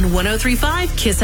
on 103.5 Kiss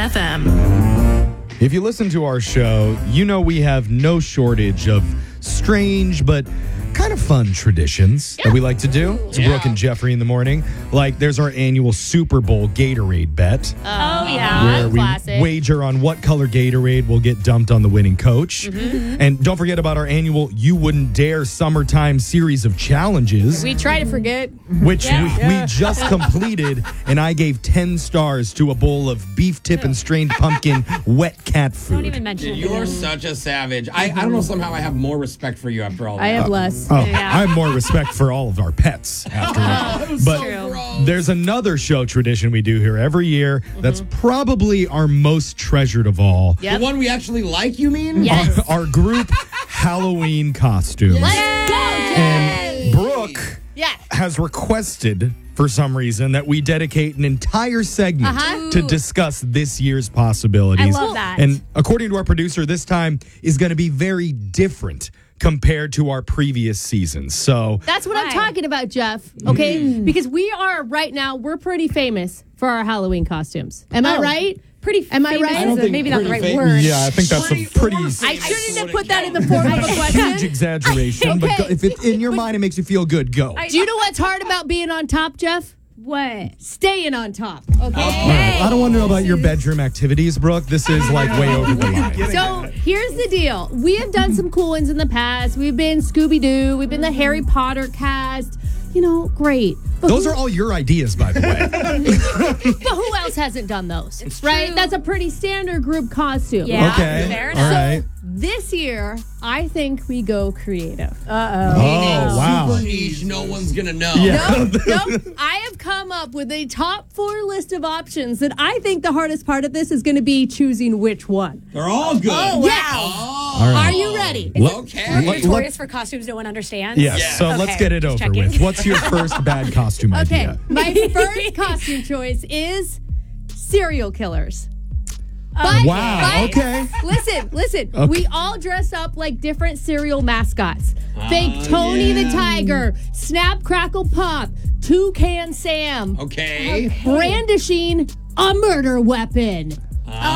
FM. If you listen to our show, you know we have no shortage of strange but kind of fun traditions that we like to do. It's Brooke and Jeffrey in the morning. Like, there's our annual Super Bowl Gatorade bet. Oh, yeah. Where we Classic. wager on what color Gatorade will get dumped on the winning coach. And don't forget about our annual You Wouldn't Dare Summertime series of challenges, We try to forget. which we just completed, and I gave 10 stars to a bowl of beef tip and strained pumpkin wet cat food. Don't even mention it. You are such a savage. I don't know, somehow I have more respect for you after all that. I have less. Oh, I have more respect for all of our pets after all. But there's another show tradition we do here every year that's probably our most treasured of all. The one we actually like, you mean? Yes. Our group Halloween costumes. Let's go, And Brooke Yeah. has requested, for some reason, that we dedicate an entire segment to discuss this year's possibilities. I love that. And according to our producer, this time is going to be very different compared to our previous seasons. So That's what I'm talking about, Jeff. Okay? Because we're pretty famous for our Halloween costumes. Am I right? Am I right? I don't think maybe not the right pretty word. yeah, I think that's a pretty I shouldn't have put that in the form of a question. huge exaggeration. But Okay. if it, in your mind it makes you feel good, go. Do you know what's hard about being on top, Jeff? What? Staying on top. Okay. All right. I don't want to know about your bedroom activities, Brooke. This is like way over the line. So here's the deal. We have done some cool ones in the past. We've been Scooby-Doo. We've been the Harry Potter cast. You know, great. But Those are all your ideas, by the way. But who else hasn't done those? Right? true. That's a pretty standard group costume. Yeah. Okay. Fair All enough. right. This year, I think we go creative. Oh, wow. Super niche, no one's gonna know. Yeah. Nope. I have come up with a top 4 list of options that I think the hardest part of this is going to be choosing which one. They're all good. Oh, Yes. Oh. All right. Are you ready? Okay. Notorious for costumes no one understands. Yes, so let's get it just over checking. with. What's your first bad costume Okay, idea? my first costume choice is serial killers. But, Wow, okay. Listen. We all dress up like different cereal mascots. Fake Tony the Tiger, Snap Crackle Pop, Toucan Sam, Okay. brandishing a murder weapon. Get it?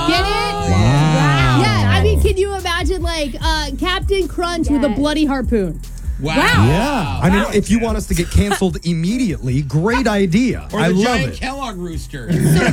Wow. Yeah, I mean, can you imagine like Captain Crunch with a bloody harpoon? Wow. Yeah. I mean, if you want us to get canceled immediately, great idea. Or I the love giant it. Kellogg rooster.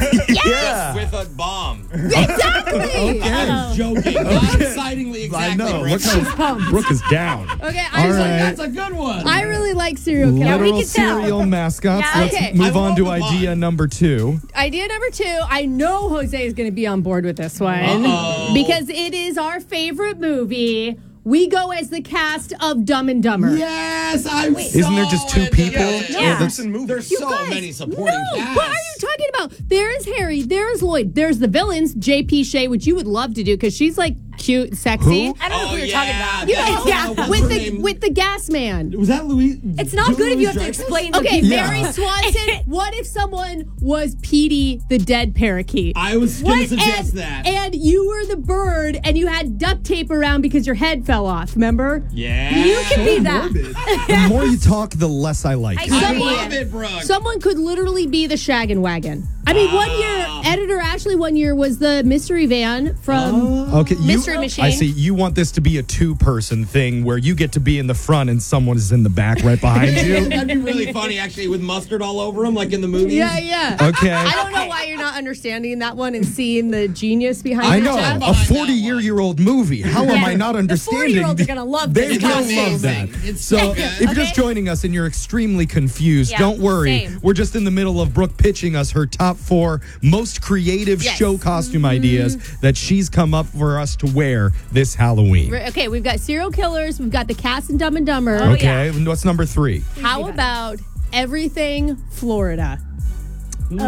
Yeah. With a bomb. Exactly. I was joking. Not excitingly I exactly. know. Brooke. Look how Brooke is down. Okay, All right. That's a good one. I really like serial killers. Literal cereal mascots. Yeah, Let's okay. move I on to love the idea pun. number 2. Idea number 2, I know Jose is going to be on board with this one because it is our favorite movie. We go as the cast of Dumb and Dumber. Yes, I Isn't there just 2 people? There's so many supporting casts. What are you talking about? There is Harry, there is Lloyd, there's the villains, JP Shea, which you would love to do because she's like cute, sexy. Who? I don't know who you're talking about. You know, Yeah. with the gas man. Was that Louis? It's not good if you have to explain. Okay, the Mary Swanson. What if someone was Petey the dead parakeet? I was going to suggest that. And you were the bird, and you had duct tape around because your head fell off. Remember? Yeah. You can be that. The more you talk, the less I like it. I love it, Brooke. Someone could literally be the Shaggin' Wagon. I mean, one year, editor Ashley one year was the mystery van from Okay, Mystery Machine. I see. You want this to be a 2-person thing where you get to be in the front and someone is in the back right behind you. That'd be really funny, actually, with mustard all over him, like in the movies. Yeah. Okay. I don't know why you're not understanding that one and seeing the genius behind I it, know, Jeff. a 40-year-old movie. How am I not understanding? 40-year-olds are gonna love They this will costume. love that. It's So, so good. if you're just joining us and you're extremely confused, Yeah, don't worry. same. We're just in the middle of Brooke pitching us her top 4 most creative show costume ideas that she's come up for us to wear this Halloween. Okay, we've got serial killers. We've got the cast in Dumb and Dumber. Okay, what's number 3? How about everything Florida? Okay.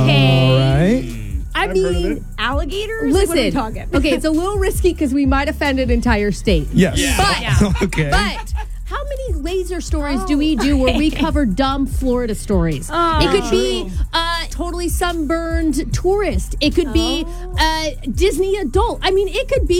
All right. I mean, Alligators? Like, what are we listen. talking? Okay, it's a little risky because we might offend an entire state. Yes. But, Okay. but how many laser stories do we do where we cover dumb Florida stories? It could be totally sunburned tourist. It could be Disney adult. I mean, it could be